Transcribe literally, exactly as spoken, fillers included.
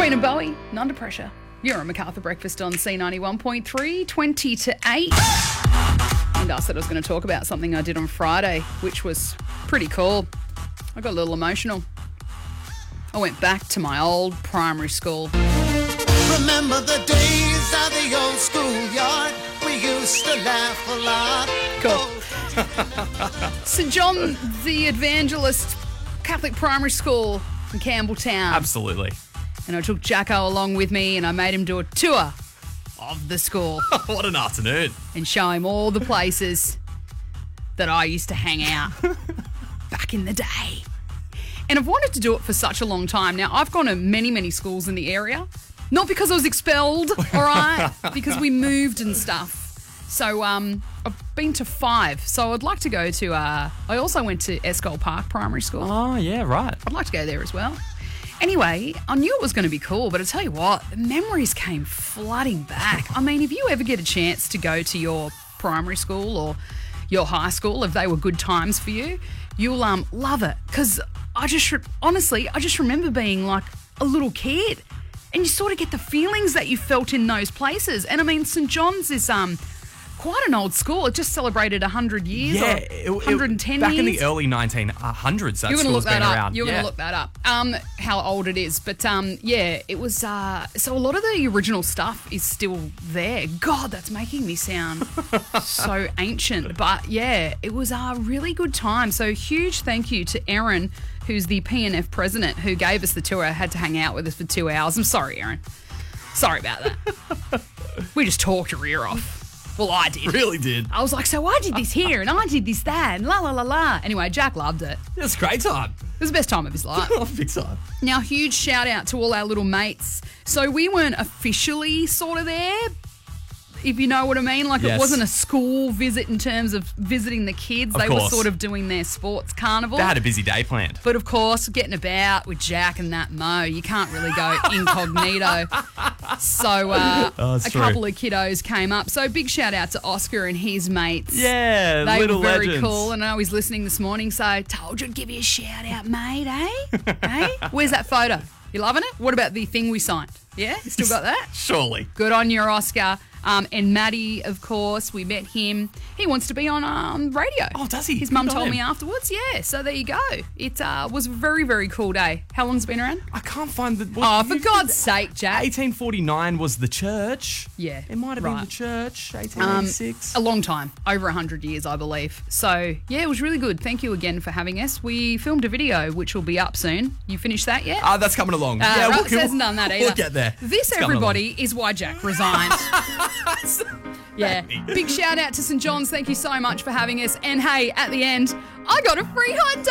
Queen and Bowie, Under Pressure. You're on MacArthur Breakfast on C ninety-one point three, twenty to eight. And I said I was going to talk about something I did on Friday, which was pretty cool. I got a little emotional. I went back to my old primary school. Remember the days of the old schoolyard? We used to laugh a lot. Cool. St John the Evangelist Catholic Primary School in Campbelltown. Absolutely. And I took Jacko along with me and I made him do a tour of the school What an afternoon. and show him all the places that I used to hang out back in the day. And I've wanted to do it for such a long time. Now, I've gone to many, many schools in the area. Not because I was expelled, all right, because we moved and stuff. So um, I've been to five. So I'd like to go to, uh, I also went to Escol Park Primary School. Oh, yeah, right. I'd like to go there as well. Anyway, I knew it was going to be cool, but I tell you what, the memories came flooding back. I mean, if you ever get a chance to go to your primary school or your high school, if they were good times for you, you'll um love it. Because I just, re- honestly, I just remember being like a little kid and you sort of get the feelings that you felt in those places. And I mean, St John's is um quite an old school. It just celebrated one hundred years Yeah, or it- it- one hundred ten back years. in the early nineteen hundreds, that You're going to school's look that been up. around. You're yeah. going to look that up. Um, how old it is, but um, yeah, it was. Uh, so a lot of the original stuff is still there. God, that's making me sound so ancient. But yeah, it was a really good time. So huge thank you to Erin, who's the P N F president, who gave us the tour. Had to hang out with us for two hours. I'm sorry, Erin. Sorry about that. We just talked your ear off. Well, I did. Really did. I was like, so I did this here and I did this that and la la la la. Anyway, Jack loved it. It was a great time. It was the best time of his life. Oh, big time. Now, huge shout out to all our little mates. So we weren't officially sort of there, if you know what I mean. Like Yes. it wasn't a school visit in terms of visiting the kids. Of they were course. sort of doing their sports carnival. They had a busy day planned. But of course, getting about with Jack and that Mo, you can't really go incognito. So uh, Oh, a it's true. couple of kiddos came up. So big shout out to Oscar and his mates. Yeah, They little were very legends. cool, and I know he's listening this morning, so told you I'd give you a shout out, mate, eh? eh? Where's that photo? You loving it? What about the thing we signed? Yeah? You still got that? Surely. Good on you, Oscar. Um, and Maddie, of course, we met him. He wants to be on um, radio. Oh, does he? His Good mum on told him. me afterwards. Yeah, so there you go. It uh, was a very, very cool day. How long's it been around? I can't find the... Oh, what- for you- God's sake, Jack. eighteen forty-nine was the church. Yeah, It might have been right. the church, eighteen Um, eighty-six. a long time, over one hundred years, I believe. So, yeah, it was really good. Thank you again for having us. We filmed a video, which will be up soon. You finished that yet? Ah, that's coming along. Uh, yeah, Russ we'll, hasn't done that either. We'll get there. This, It's coming everybody, is why Jack resigned. Yeah. Big shout out to St John's. Thank you so much for having us. And hey, at the end, I got a free hot dog.